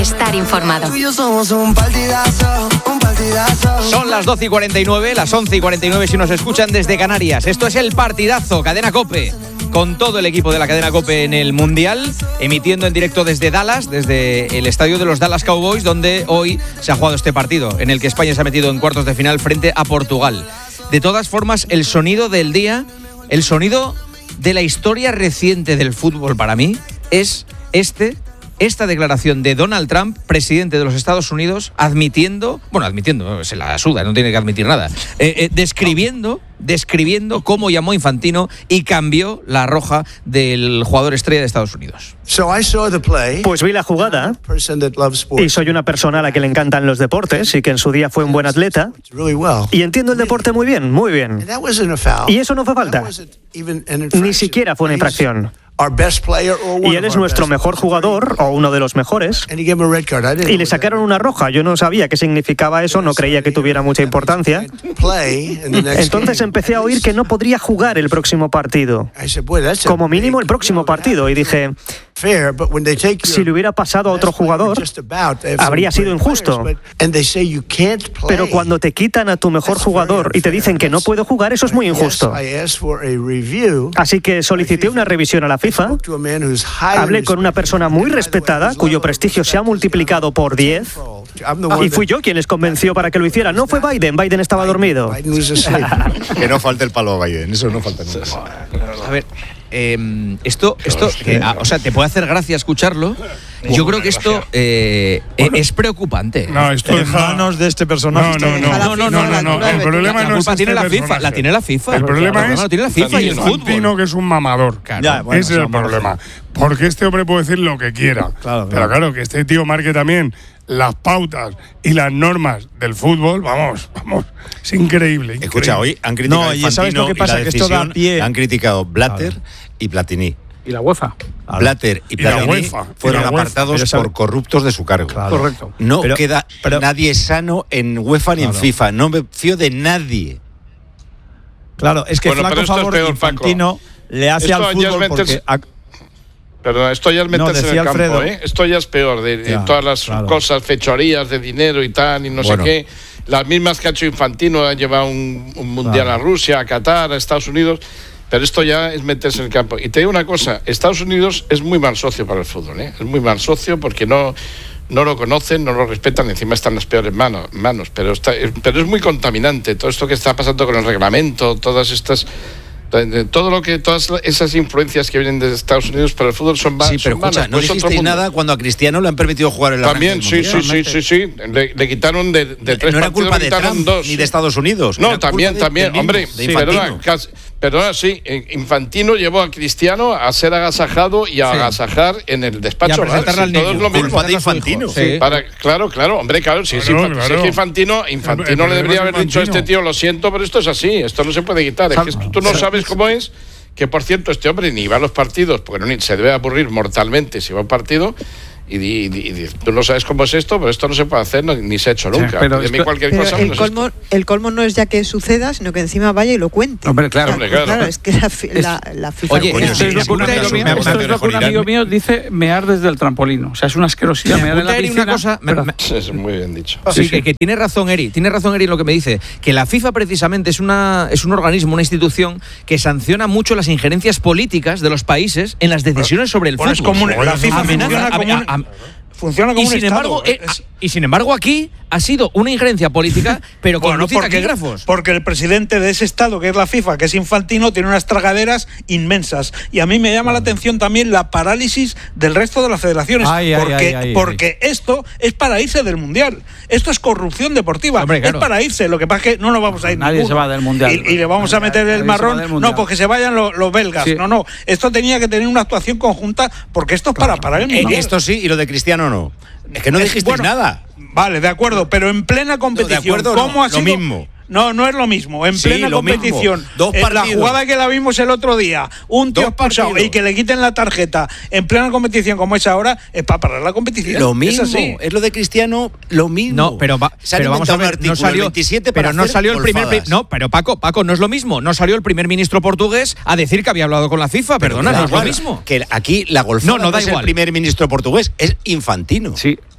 estar informado. Tú y yo somos un partidazo, un partidazo. Son las 12:49, las 11:49 si nos escuchan desde Canarias. Esto es el partidazo, Cadena COPE, con todo el equipo de la Cadena COPE en el Mundial, emitiendo en directo desde Dallas, desde el estadio de los Dallas Cowboys, donde hoy se ha jugado este partido, en el que España se ha metido en cuartos de final frente a Portugal. De todas formas, el sonido del día, el sonido de la historia reciente del fútbol para mí, es esta declaración de Donald Trump, presidente de los Estados Unidos, admitiendo, se la suda, no tiene que admitir nada, describiendo cómo llamó Infantino y cambió la roja del jugador estrella de Estados Unidos. Pues vi la jugada y soy una persona a la que le encantan los deportes y que en su día fue un buen atleta y entiendo el deporte muy bien, muy bien. Y eso no fue falta, ni siquiera fue una infracción. Y él es nuestro mejor jugador, o uno de los mejores, y le sacaron una roja. Yo no sabía qué significaba eso, no creía que tuviera mucha importancia. Entonces empecé a oír que no podría jugar el próximo partido, como mínimo el próximo partido, y dije, si le hubiera pasado a otro jugador, habría sido injusto. Pero cuando te quitan a tu mejor jugador y te dicen que no puede jugar, eso es muy injusto. Así que solicité una revisión a la FIFA, hablé con una persona muy respetada, cuyo prestigio se ha multiplicado por 10, y fui yo quien les convenció para que lo hicieran. No fue Biden estaba dormido. Que no falte el palo a Biden, eso no falta nunca. A ver, esto o sea, te puede hacer gracia escucharlo. Yo creo que esto es preocupante. No, esto en manos de este personaje. No. El problema no es la tiene la FIFA. La tiene la FIFA. El problema es la tiene la FIFA y el Infantino, que es un mamador. Claro. Ese es el problema. Porque este hombre puede decir lo que quiera. Pero claro, que este tío marque también las pautas y las normas del fútbol, vamos, es increíble. Escucha, hoy han criticado a Infantino, ¿sabes lo que pasa? y la que esto da decisión pie. la han criticado Blatter y Platini. Y la UEFA. Blatter y Platini fueron apartados por corruptos de su cargo. Correcto. No queda nadie sano en UEFA ni en FIFA. No me fío de nadie. Claro, es que flaco favor de Infantino le hace esto al fútbol porque... Perdón, esto ya es meterse en el campo, ¿eh? Esto ya es peor, de todas las cosas, fechorías de dinero y tal, y no sé qué. Las mismas que ha hecho Infantino, ha llevado un mundial a Rusia, a Qatar, a Estados Unidos, pero esto ya es meterse en el campo. Y te digo una cosa, Estados Unidos es muy mal socio para el fútbol, ¿eh? Es muy mal socio porque no lo conocen, no lo respetan, encima están en las peores manos, pero es muy contaminante todo esto que está pasando con el reglamento, todas esas influencias que vienen de Estados Unidos para el fútbol son malas. Sí, pero escucha, no dijisteis nada cuando a Cristiano le han permitido jugar en la También, sí. Le quitaron de 3 partidos. No era culpa de Trump 2. Ni de Estados Unidos. No, también. Hombre, perdona, sí. Infantino llevó a Cristiano a ser agasajado y a agasajar en el despacho. Y a presentarle al niño. Todo es lo mismo. Culpa de Infantino. Sí. Claro. Hombre, claro. Si es que Infantino le debería haber dicho a este tío, lo siento, pero esto es así. Esto no se puede quitar. Es que tú no sabes cómo es. Que, por cierto, este hombre ni va a los partidos, porque se debe aburrir mortalmente si va a un partido. Y tú no sabes cómo es esto, pero esto no se puede hacer ni se ha hecho nunca. Pero el colmo no es ya que suceda, sino que encima vaya y lo cuente. Hombre, claro. Es que la FIFA... Oye, esto es lo que un amigo mío dice mear desde el trampolín. O sea, es una asquerosidad mear en la piscina. Una cosa, es muy bien dicho. Sí, que tiene razón Eri en lo que me dice, que la FIFA precisamente es un organismo, una institución que sanciona mucho las injerencias políticas de los países en las decisiones sobre el fútbol. La FIFA funciona como un Estado. Y sin embargo aquí ha sido una injerencia política, pero con luz y taquígrafos. Porque el presidente de ese Estado, que es la FIFA, que es Infantino, tiene unas tragaderas inmensas. Y a mí me llama la atención también la parálisis del resto de las federaciones. Porque esto es para irse del Mundial. Esto es corrupción deportiva. Hombre, claro. Es para irse. Lo que pasa es que no nos vamos a ir Nadie se va del Mundial. Y le vamos a meter el marrón. No, porque se vayan los belgas. Sí. No. Esto tenía que tener una actuación conjunta, porque esto es para parar el Mundial. Esto sí, y lo de Cristiano no. Es que no dijisteis nada. Vale, de acuerdo, pero en plena competición, ¿cómo ha sido? Lo mismo. No es lo mismo. En plena competición, la jugada que la vimos el otro día, un tío expulsado y que le quiten la tarjeta en plena competición como es ahora, es para parar la competición. Lo mismo, es lo de Cristiano, lo mismo. No, pero vamos a ver, no salió 27 pero no salió el primer no, pero Paco, no es lo mismo. No salió el primer ministro portugués a decir que había hablado con la FIFA, perdona, no es lo mismo. Que aquí la golfada no da es igual. El primer ministro portugués, es Infantino. Sí.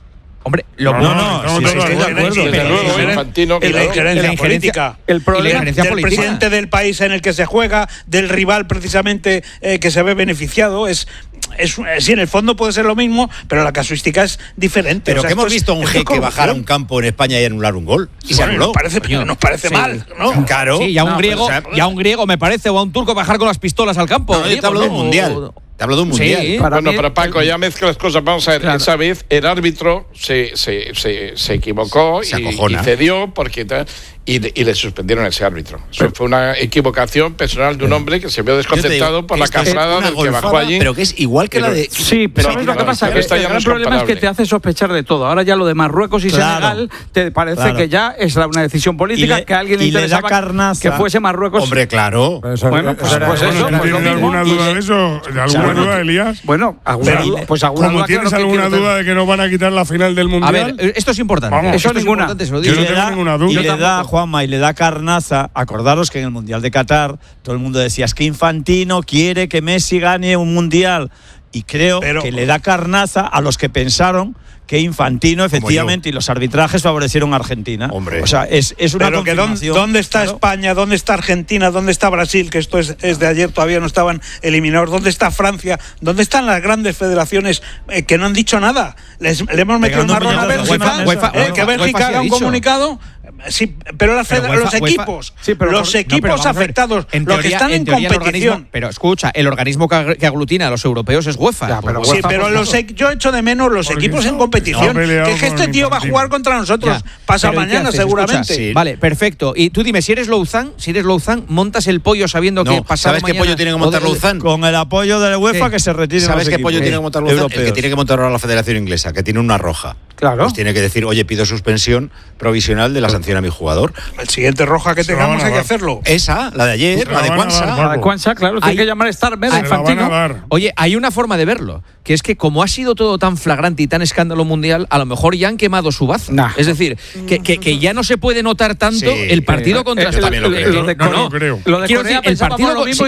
Hombre, estoy de acuerdo. Infantino, la injerencia política. El problema del presidente del país en el que se juega, del rival precisamente que se ve beneficiado, sí, en el fondo puede ser lo mismo, pero la casuística es diferente. Pero que hemos visto a un jeque bajar a un campo en España y anular un gol. Y se anuló. Nos parece mal, ¿no? Claro. Sí, y a un griego me parece, o a un turco bajar con las pistolas al campo. No, te hablo de un mundial. Te hablo de un mundial. Sí, pero Paco, ya mezclas cosas. Vamos a ver, esa vez el árbitro se equivocó y cedió porque y le suspendieron a ese árbitro. Eso fue una equivocación personal de un hombre que se vio desconcertado por la casada del que bajó allí. Pero que es igual que la de... Sí, pero ¿sabes lo que pasa? El gran problema es que te hace sospechar de todo. Ahora ya lo de Marruecos y Senegal te parece que ya es una decisión política, que a alguien le interesaba que fuese Marruecos. Hombre, claro. Bueno, pues eso. ¿Tienes alguna duda de eso? ¿De alguna duda, Elías? Bueno, alguna duda. Como tienes alguna duda de que nos van a quitar la final del Mundial... A ver, esto es importante. Vamos, eso es ninguna. Yo no tengo ninguna duda. Y le da, Juanma, y le da carnaza. Acordaros que en el Mundial de Qatar todo el mundo decía, es que Infantino quiere que Messi gane un Mundial. Y creo que le da carnaza a los que pensaron que Infantino efectivamente y los arbitrajes favorecieron a Argentina. Hombre. O sea, es una confirmación. ¿Dónde está España? ¿Dónde está Argentina? ¿Dónde está Brasil? Que esto es de ayer, todavía no estaban eliminados. ¿Dónde está Francia? ¿Dónde están las grandes federaciones que no han dicho nada? Le hemos metido un marrón a Bélgica, que Bélgica haga un comunicado. Sí, pero los equipos afectados, los que están en competición. Pero escucha, el organismo que aglutina a los europeos es UEFA. Yo echo de menos los equipos en competición. Que este tío va a jugar contra nosotros pasa mañana seguramente. Escucha, vale, perfecto. Y tú dime, si eres Louzán, montas el pollo sabiendo que pasado ¿sabes qué pollo tiene que montar Louzán? Con el apoyo de la UEFA que se retire. ¿Sabes qué pollo tiene que montar Louzán? El que tiene que montar ahora la Federación Inglesa, que tiene una roja. Claro. Pues tiene que decir, oye, pido suspensión provisional de la sanción a mi jugador. El siguiente roja que tengamos hay que hacerlo. Esa, la de ayer, la de Kwanza. La de Kwanza, claro, tiene que llamar a Starmer a Infantino. Oye, hay una forma de verlo, que es que como ha sido todo tan flagrante y tan escándalo mundial, a lo mejor ya han quemado su baza. Es decir, que ya no se puede notar tanto el partido contra España. Lo creo. Lo de Corea el partido lo mismo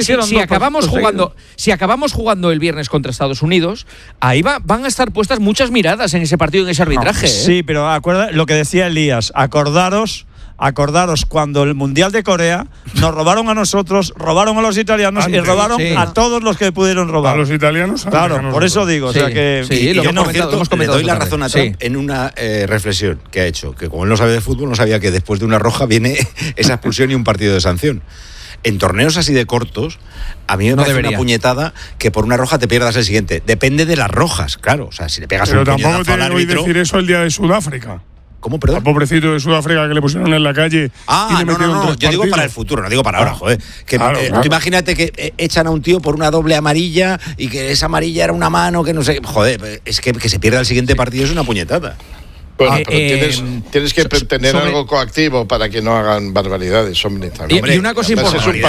si acabamos jugando el viernes contra Estados Unidos, ahí van a estar puestas muchas miradas en ese partido, en ese arbitraje. Sí, pero acuerda lo que decía Elías, acordaros cuando el Mundial de Corea nos robaron a nosotros, robaron a los italianos y robaron a todos los que pudieron robar. A los italianos. Claro, por eso digo. O sea que le doy la razón a Trump en una reflexión que ha hecho, que como él no sabe de fútbol, no sabía que después de una roja viene esa expulsión y un partido de sanción. En torneos así de cortos, a mí me parece una puñetada que por una roja te pierdas el siguiente. Depende de las rojas, claro. O sea, si le pegas un puñetazo al árbitro... Pero tampoco te voy a decir eso el día de Sudáfrica. ¿Cómo, perdón? Al pobrecito de Sudáfrica que le pusieron en la calle y le metieron tres yo digo partidos. para el futuro, no digo para ahora, joder. Que, claro. Tú imagínate que echan a un tío por una doble amarilla y que esa amarilla era una mano que no sé... Joder, es que se pierda el siguiente partido es una puñetada. Bueno, pero tienes que tener algo coactivo para que no hagan barbaridades, hombre. Y una cosa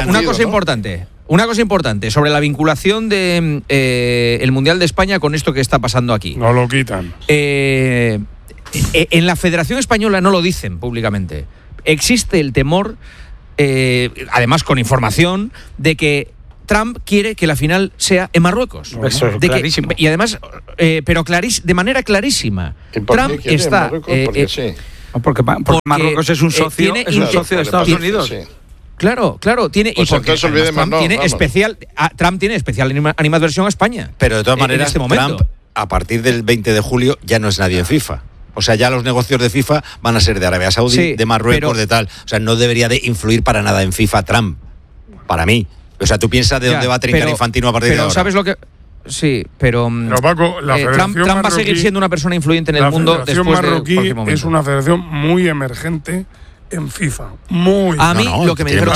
importante sobre la vinculación de el Mundial de España con esto que está pasando aquí. No lo quitan. En la Federación Española no lo dicen públicamente. Existe el temor, además con información, de que Trump quiere que la final sea en Marruecos. Eso es clarísimo. Y además, pero de manera clarísima. Trump está... Porque Marruecos es un socio, de Estados Unidos. Sí. Claro, tiene... Pues entonces Trump tiene especial animadversión a España. Pero de todas maneras, en este momento. Trump, a partir del 20 de julio, ya no es nadie en FIFA. O sea, ya los negocios de FIFA van a ser de Arabia Saudí, de Marruecos, de tal. O sea, no debería de influir para nada en FIFA Trump, para mí. O sea, tú piensas de dónde va a trincar Infantino a partir de ahora. Pero ¿sabes lo que...? Sí, pero Paco, Trump va a seguir siendo una persona influyente en el mundo después marroquí de cualquier momento. Es una federación muy emergente en FIFA. A mí lo que me dijeron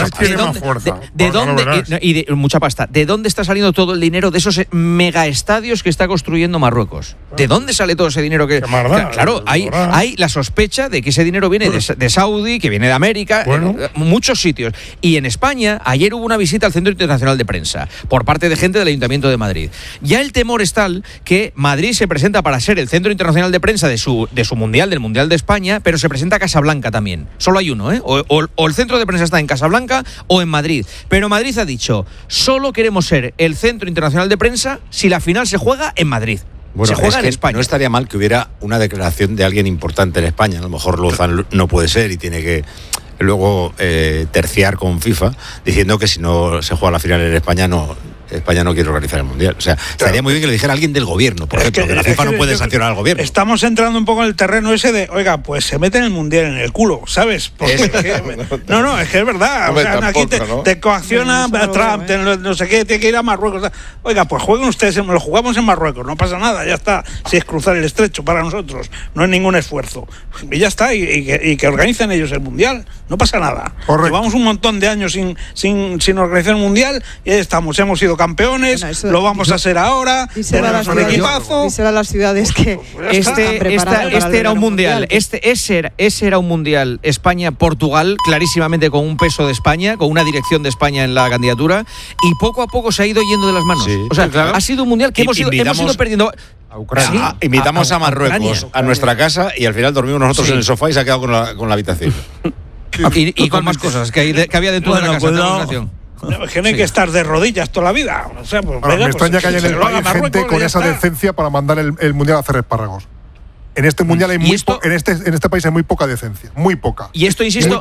es mucha pasta. ¿De dónde está saliendo todo el dinero de esos megaestadios que está construyendo Marruecos? ¿De dónde sale todo ese dinero que claro, hay la sospecha de que ese dinero viene de Saudi, que viene de América, muchos sitios. Y en España ayer hubo una visita al Centro Internacional de Prensa por parte de gente del Ayuntamiento de Madrid. Ya el temor es tal que Madrid se presenta para ser el Centro Internacional de Prensa de su mundial, del Mundial de España, pero se presenta a Casablanca también. Solo hay uno, o el centro de prensa está en Casablanca o en Madrid. Pero Madrid ha dicho, solo queremos ser el centro internacional de prensa si la final se juega en Madrid. Bueno, se juega en España. No estaría mal que hubiera una declaración de alguien importante en España. A lo mejor Lozán no puede ser y tiene que luego terciar con FIFA diciendo que si no se juega la final en España España no quiere organizar el Mundial. O sea, estaría muy bien que lo dijera alguien del gobierno, por ejemplo, que la FIFA no puede sancionar al gobierno. Estamos entrando un poco en el terreno ese de, oiga, pues se meten el Mundial en el culo, ¿sabes? Porque es que es verdad. Hombre, tampoco, aquí te coacciona Trump, no sé qué, tiene que ir a Marruecos. Oiga, pues jueguen ustedes, lo jugamos en Marruecos, no pasa nada, ya está. Si es cruzar el estrecho para nosotros, no es ningún esfuerzo. Y ya está, y que organicen ellos el Mundial, no pasa nada. Correcto. Llevamos un montón de años sin organizar el Mundial y ahí estamos, hemos sido campeones, lo vamos a hacer ahora, tenemos un equipazo. Díselo a las ciudades que este era un mundial. Ese era un mundial España-Portugal, clarísimamente con un peso de España, con una dirección de España en la candidatura, y poco a poco se ha ido yendo de las manos. Sí, o sea, claro. Ha sido un mundial que hemos ido perdiendo. A Ucrania. Sí, invitamos a Marruecos a nuestra casa y al final dormimos nosotros en el sofá y se ha quedado con la habitación. Y con más cosas que había dentro de la casa. Que no hay que estar de rodillas toda la vida. O sea, pues, me extraña que haya en el país gente con esa decencia para mandar el Mundial a hacer espárragos. En este Mundial hay en este país hay muy poca decencia, muy poca. Y esto, insisto,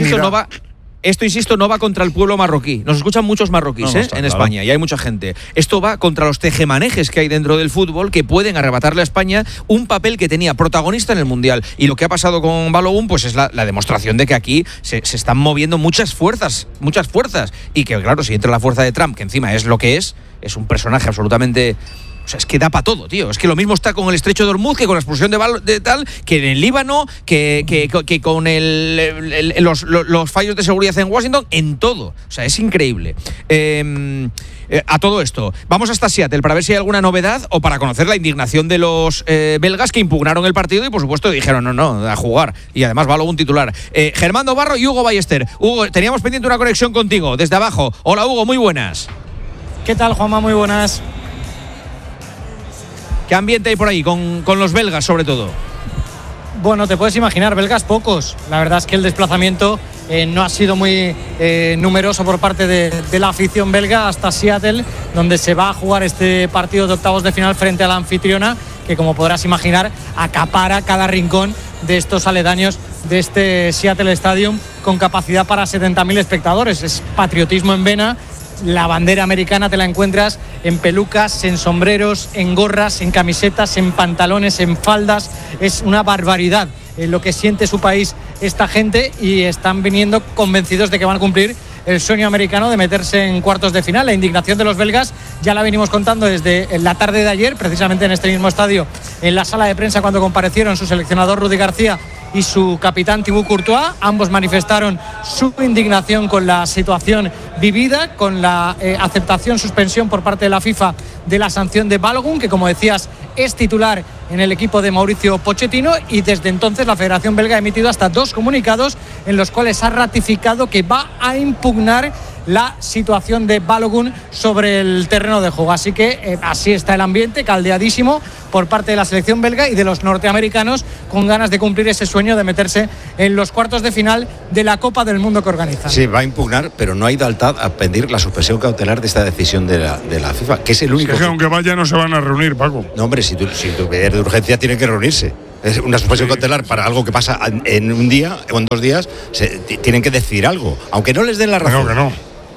no va contra el pueblo marroquí. Nos escuchan muchos marroquíes en España y hay mucha gente. Esto va contra los tejemanejes que hay dentro del fútbol que pueden arrebatarle a España un papel que tenía protagonista en el Mundial. Y lo que ha pasado con Balogun pues es la demostración de que aquí se están moviendo muchas fuerzas. Y que, claro, si entra la fuerza de Trump, que encima es lo que es un personaje absolutamente... O sea, es que da para todo, tío. Es que lo mismo está con el estrecho de Hormuz que con la expulsión de tal, que en el Líbano, que con los fallos de seguridad en Washington, en todo. O sea, es increíble. A todo esto, vamos hasta Seattle para ver si hay alguna novedad o para conocer la indignación de los belgas que impugnaron el partido y, por supuesto, dijeron no, a jugar. Y además va luego un titular. Germán Barro y Hugo Ballester. Hugo, teníamos pendiente una conexión contigo desde abajo. Hola, Hugo, muy buenas. ¿Qué tal, Juanma? Muy buenas. ¿Qué ambiente hay por ahí con los belgas, sobre todo? Bueno, te puedes imaginar, belgas pocos. La verdad es que el desplazamiento no ha sido muy numeroso por parte de la afición belga hasta Seattle, donde se va a jugar este partido de octavos de final frente a la anfitriona, que, como podrás imaginar, acapara cada rincón de estos aledaños de este Seattle Stadium, con capacidad para 70.000 espectadores. Es patriotismo en vena. La bandera americana te la encuentras en pelucas, en sombreros, en gorras, en camisetas, en pantalones, en faldas. Es una barbaridad lo que siente su país esta gente, y están viniendo convencidos de que van a cumplir el sueño americano de meterse en cuartos de final. La indignación de los belgas ya la venimos contando desde la tarde de ayer, precisamente en este mismo estadio, en la sala de prensa, cuando comparecieron su seleccionador Rudy García y su capitán Thibaut Courtois. Ambos manifestaron su indignación con la situación vivida, con la aceptación, suspensión por parte de la FIFA de la sanción de Balogun, que, como decías, es titular en el equipo de Mauricio Pochettino, y desde entonces la Federación Belga ha emitido hasta 2 comunicados en los cuales ha ratificado que va a impugnar la situación de Balogun sobre el terreno de juego. Así que así está el ambiente, caldeadísimo por parte de la selección belga y de los norteamericanos, con ganas de cumplir ese sueño de meterse en los cuartos de final de la Copa del Mundo que organizan. Sí, va a impugnar, pero no hay lealtad a pedir la suspensión cautelar de esta decisión de la FIFA, que es el único... Es que aunque vaya no se van a reunir, Paco. No, hombre, si tu de urgencia tienen que reunirse. Es una suspensión cautelar para algo que pasa en un día o en 2 días, tienen que decidir algo, aunque no les den la razón. No.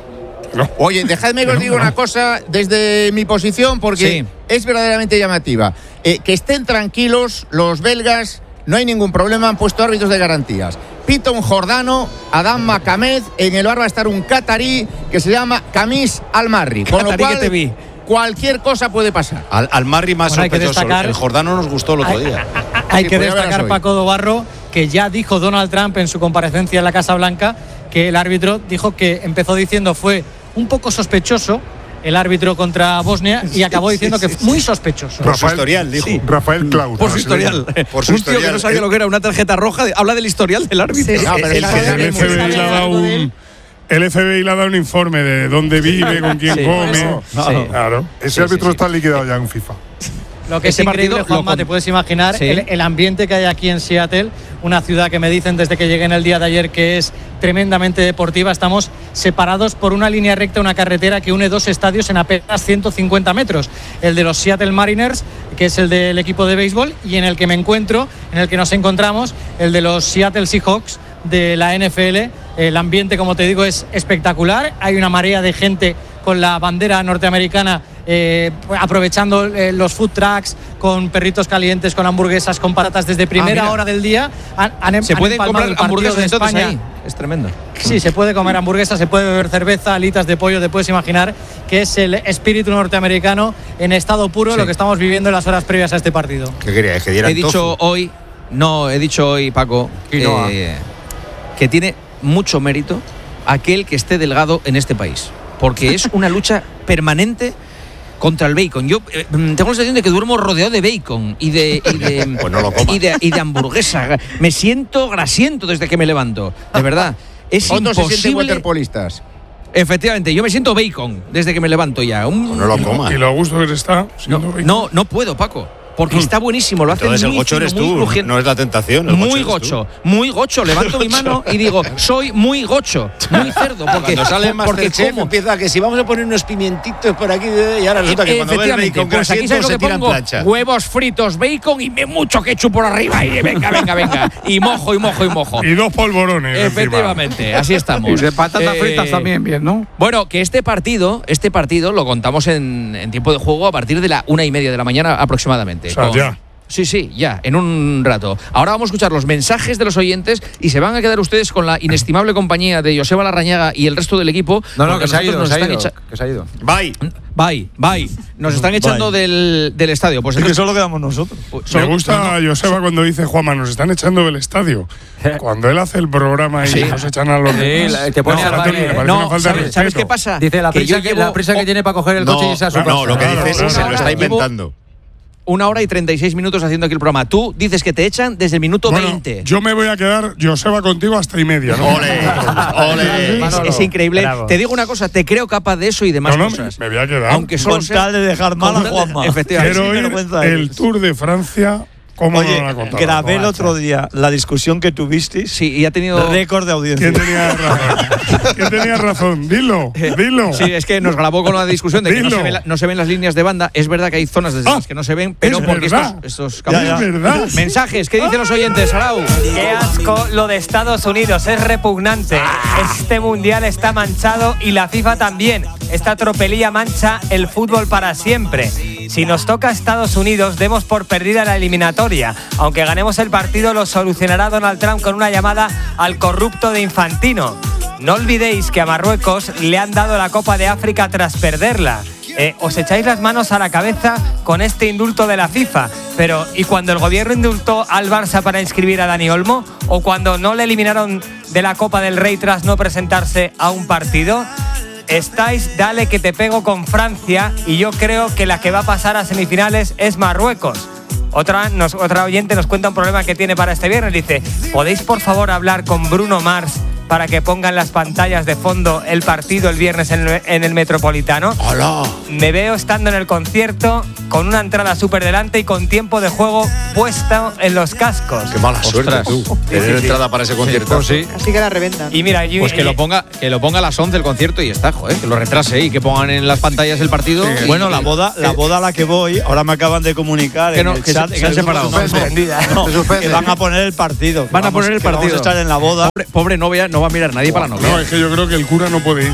Oye, dejadme que os diga una cosa desde mi posición, porque es verdaderamente llamativa. Que estén tranquilos los belgas, no hay ningún problema, han puesto árbitros de garantías. Pita un jordano, Adam Makamed, en el bar va a estar un catarí que se llama Kamis Al-Marri, con lo cual cualquier cosa puede pasar. Al-Marri más sospechoso, el jordano nos gustó el otro día. Hay que destacar, Paco Dobarro, que ya dijo Donald Trump en su comparecencia en la Casa Blanca que el árbitro dijo que empezó diciendo fue un poco sospechoso el árbitro contra Bosnia, y acabó diciendo que muy sospechoso. Por su historial, dijo. Rafael Claus. Por su historial. Por su historial. Tío que no sabía lo que era una tarjeta roja, habla del historial del árbitro. Sí. No, pero el FBI le ha dado un informe de dónde vive, con quién come. Claro. Ese árbitro está liquidado ya en FIFA. Lo que es increíble, Juanma, te puedes imaginar el ambiente que hay aquí en Seattle, una ciudad que me dicen desde que llegué en el día de ayer que es tremendamente deportiva. Estamos separados por una línea recta, una carretera que une dos estadios en apenas 150 metros. El de los Seattle Mariners, que es el del equipo de béisbol, y en el que nos encontramos, el de los Seattle Seahawks de la NFL. El ambiente, como te digo, es espectacular. Hay una marea de gente con la bandera norteamericana, aprovechando los food trucks, con perritos calientes, con hamburguesas, con patatas desde primera hora del día. ¿Se pueden comprar hamburguesas de España? Ahí? Es tremendo. Sí, se puede comer hamburguesas, se puede beber cerveza, alitas de pollo. Te puedes imaginar que es el espíritu norteamericano en estado puro, lo que estamos viviendo en las horas previas a este partido. ¿Qué querías? ¿Que dieran tofu? He dicho hoy, Paco, que tiene mucho mérito aquel que esté delgado en este país, porque es una lucha permanente contra el bacon. Yo tengo la sensación de que duermo rodeado de bacon y de pues no lo comas. y de hamburguesa. Me siento grasiento desde que me levanto, de verdad. Es ¿Cuántos imposible. se sienten waterpolistas? Efectivamente, yo me siento bacon desde que me levanto ya. Pues no lo comas. ¿Y lo a gusto que está? No puedo, Paco. Porque está buenísimo, lo hace muy el gocho eres tú, no es la tentación. Muy gocho. Levanto mi mano y digo, soy muy gocho, muy cerdo. Porque cuando sale Masterchef empieza que si vamos a poner unos pimientitos por aquí, y ahora resulta que cuando ve el bacon pues aquí sabes lo que pongo, huevos fritos, bacon y mucho ketchup por arriba. Y venga. Y mojo. Y 2 polvorones. Efectivamente, así estamos. Y de patatas fritas también bien, ¿no? Bueno, que este partido lo contamos en tiempo de juego a partir de la 1:30 de la mañana aproximadamente. O sea, ya. Sí, ya, en un rato. Ahora vamos a escuchar los mensajes de los oyentes y se van a quedar ustedes con la inestimable compañía de Joseba Larrañaga y el resto del equipo. No, que se ha ido. Bye. Nos están echando del estadio. Pues es que solo quedamos nosotros. Me gusta a Joseba cuando dice, Juanma, nos están echando del estadio. Cuando él hace el programa y nos echan a los demás. Te pone ¿sabes qué pasa? Dice la prisa que tiene para coger el coche y irse a su casa. No, lo que dice es se lo está inventando. 1 hora y 36 minutos haciendo aquí el programa. Tú dices que te echan desde el minuto 20. Yo me voy a quedar, Joseba, contigo hasta 1:30, ¿no? ¡Ole! Es increíble. Bravo. Te digo una cosa, te creo capaz de eso y de más cosas. Me voy a quedar. Aunque solo con tal de dejar mal a Juanma. Efectivamente. Quiero ir el Tour de Francia. ¿Cómo Oye, no lo ha contado? grabé el otro día la discusión que tuvisteis. Sí, y ha tenido récord de audiencia. ¿Quién tenía razón? Dilo. Sí, es que nos grabó con la discusión de que no se ven las líneas de banda. Es verdad que hay zonas desde las que no se ven, pero porque estos cambios. Es verdad. Mensajes, ¿qué dicen los oyentes, Arau? Qué asco lo de Estados Unidos, es repugnante. Este mundial está manchado y la FIFA también. Esta tropelía mancha el fútbol para siempre. Si nos toca Estados Unidos, demos por perdida la eliminatoria. Aunque ganemos el partido, lo solucionará Donald Trump con una llamada al corrupto de Infantino. No olvidéis que a Marruecos le han dado la Copa de África tras perderla. Os echáis las manos a la cabeza con este indulto de la FIFA. Pero, ¿y cuando el gobierno indultó al Barça para inscribir a Dani Olmo? ¿O cuando no le eliminaron de la Copa del Rey tras no presentarse a un partido? Estáis, dale que te pego con Francia, y yo creo que la que va a pasar a semifinales es Marruecos. Otra oyente nos cuenta un problema que tiene para este viernes. Dice, ¿podéis por favor hablar con Bruno Mars para que pongan las pantallas de fondo el partido el viernes en el Metropolitano? ¡Hola! Me veo estando en el concierto con una entrada súper delante y con tiempo de juego puesto en los cascos. ¡Qué mala suerte tú! Tener entrada para ese concierto. Sí. Así que la reventan. Y mira, pues que lo ponga a las 11 el concierto y está, joder, que lo retrase y que pongan en las pantallas el partido. Bueno, la boda a la que voy, ahora me acaban de comunicar que se han separado. Que van a poner el partido. Van a poner el partido. Vamos a estar en la boda. Pobre novia, no va a mirar nadie para la novia. No, es que yo creo que el cura no puede ir.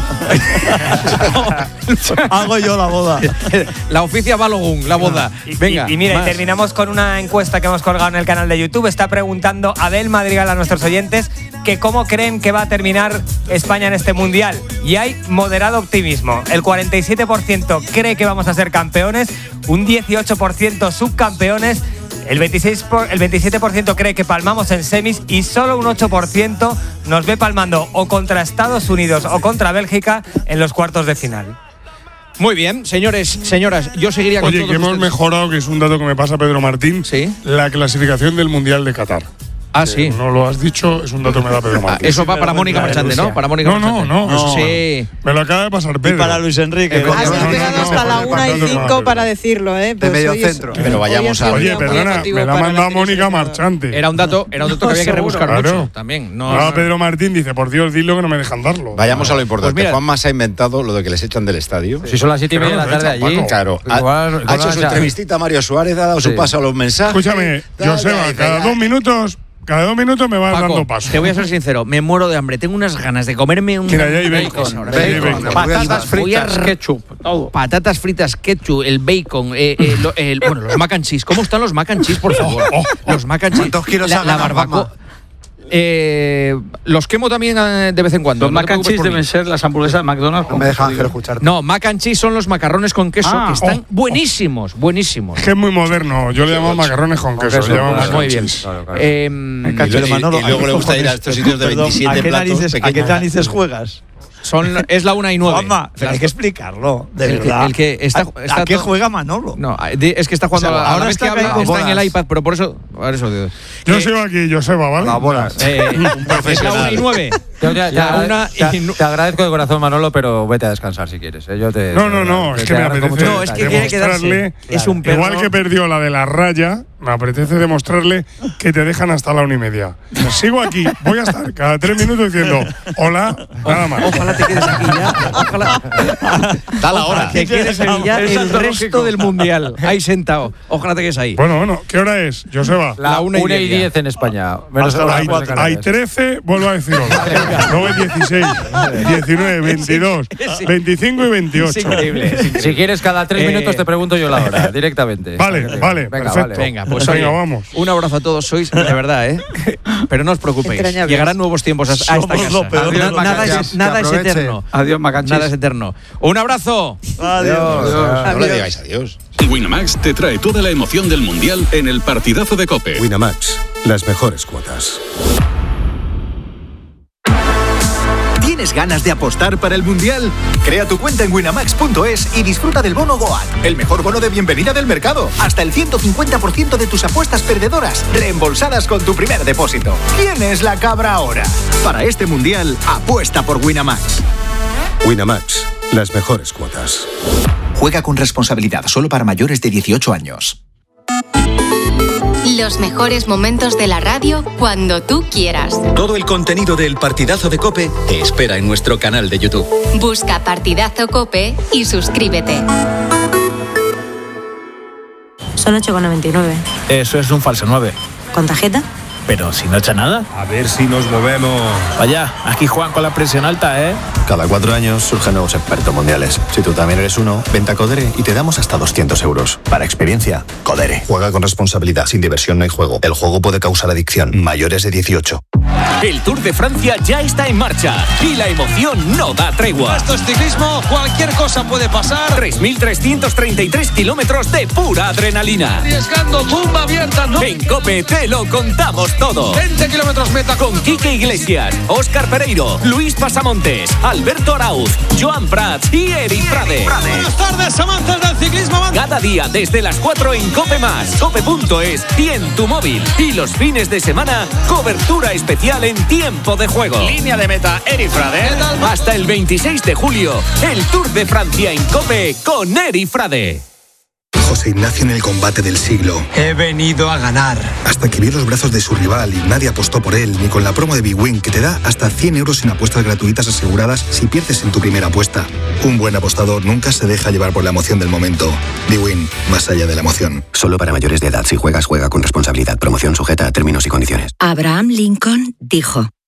Hago yo la boda. La oficia Balogun, la boda. Venga. Y mira, y terminamos con una encuesta que hemos colgado en el canal de YouTube. Está preguntando Abel Madrigal a nuestros oyentes que cómo creen que va a terminar España en este mundial. Y hay moderado optimismo. El 47% cree que vamos a ser campeones, un 18% subcampeones. El 27% cree que palmamos en semis y solo un 8% nos ve palmando o contra Estados Unidos o contra Bélgica en los cuartos de final. Muy bien, señores, señoras, yo seguiría con todos que hemos mejorado, que es un dato que me pasa Pedro Martín, ¿sí? La clasificación del Mundial de Qatar. Ah, sí. No lo has dicho, es un dato que me da Pedro Martín. Eso va para Mónica Marchante, ¿no? Para Mónica Marchante. No. Sí. Me lo acaba de pasar Pedro. Y para Luis Enrique. Has esperado hasta la 1:05 para decirlo, ¿eh? De medio centro. Pero vayamos a... Oye, perdona, me la ha mandado Mónica Marchante. Era un dato que había que rebuscar mucho. También. No, Pedro Martín dice, por Dios, dilo que no me dejan darlo. Vayamos a lo importante. Juanma se ha inventado lo de que les echan del estadio. Si son las 7:30 de la tarde allí. Claro. Ha hecho su entrevistita a Mario Suárez, ha dado su paso a los mensajes. Escúchame, Joseba, cada 2 minutos me vas dando paso. Te voy a ser sincero, me muero de hambre. Tengo unas ganas de comerme un... Mira, ya hay bacon. Patatas fritas, ketchup, todo. Patatas fritas, ketchup, el bacon, bueno, los mac and cheese. ¿Cómo están los mac and cheese, por favor? Los mac and cheese. ¿Cuántos kilos la barbacoa. Los quemo también de vez en cuando. Los mac and cheese deben ser las hamburguesas de McDonald's. No me deja Ángel escucharte. No, mac and cheese son los macarrones con queso que están buenísimos. Es que es muy moderno. Yo le llamo macarrones con queso. Muy bien. Y luego le gusta ir a estos sitios de 27 platos. ¿A qué narices juegas? Es la 1:09. Mamá, pero hay que explicarlo. De verdad. ¿A qué juega Manolo? No, es que está jugando. Ahora es que habla, está en el iPad, pero por eso. Yo sigo aquí, Joseba, ¿vale? Las bolas. Un profesional. 1:09. Te agradezco de corazón, Manolo, pero vete a descansar si quieres. No, es que me apetece. No, es que quiere quedarse. Es un perro. Igual que perdió la de la raya, me apetece demostrarle que te dejan hasta la 1:30. Sigo aquí, voy a estar cada 3 minutos diciendo hola, nada más. Ojalá te quedes aquí ya. Ojalá. Da la hora. Te quedes aquí ya el resto del mundial. Ahí sentado. Ojalá te quedes ahí. Bueno, ¿qué hora es, Joseba? La 1:10 en España. Hay 13, vuelvo a decir hola. Luego hay 16, 19, 22, 25 y 28. Es increíble. Si quieres, cada 3 minutos te pregunto yo la hora, directamente. Vale, perfecto. Venga, pues vamos. Un abrazo a todos, sois de verdad, ¿eh? Pero no os preocupéis. Llegarán nuevos tiempos a esta casa. Nada es eterno. Adiós, Macanchis. Nada es eterno. Un abrazo. Adiós. No le digáis adiós. Winamax te trae toda la emoción del Mundial en el partidazo de COPE. Winamax, las mejores cuotas. ¿Tienes ganas de apostar para el Mundial? Crea tu cuenta en winamax.es y disfruta del bono Goat, el mejor bono de bienvenida del mercado. Hasta el 150% de tus apuestas perdedoras reembolsadas con tu primer depósito. ¿Quién es la cabra ahora? Para este Mundial, apuesta por Winamax. Winamax, las mejores cuotas. Juega con responsabilidad, solo para mayores de 18 años. Los mejores momentos de la radio cuando tú quieras. Todo el contenido del Partidazo de COPE te espera en nuestro canal de YouTube. Busca Partidazo COPE y suscríbete. Son 8,99. Eso es un falso 9. ¿Con tarjeta? Pero si no echa nada. A ver si nos movemos. Vaya, aquí juegan con la presión alta, ¿eh? Cada 4 años surgen nuevos expertos mundiales. Si tú también eres uno, vente a Codere y te damos hasta 200 euros. Para experiencia, Codere. Juega con responsabilidad. Sin diversión no hay juego. El juego puede causar adicción. Mayores de 18. El Tour de Francia ya está en marcha y la emoción no da tregua. Esto es ciclismo, cualquier cosa puede pasar. 3.333 kilómetros de pura adrenalina. Arriesgando, tumba abierta, ¿no? En COPE te lo contamos todo. 20 kilómetros meta con Quique Iglesias, Óscar Pereiro, Luis Pasamontes, Alberto Arauz, Joan Prats y Eric Frade. Buenas tardes, amantes del ciclismo. Cada día desde las 4 en COPE+, cope.es y en tu móvil. Y los fines de semana, cobertura especial en tiempo de juego. Línea de meta, Eric Frade. Hasta el 26 de julio, el Tour de Francia en COPE con Eric Frade. José Ignacio en el combate del siglo. He venido a ganar. Hasta que vio los brazos de su rival y nadie apostó por él, ni con la promo de Big Win, que te da hasta 100 euros en apuestas gratuitas aseguradas si pierdes en tu primera apuesta. Un buen apostador nunca se deja llevar por la emoción del momento. Big Win, más allá de la emoción. Solo para mayores de edad. Si juegas, juega con responsabilidad. Promoción sujeta a términos y condiciones. Abraham Lincoln dijo: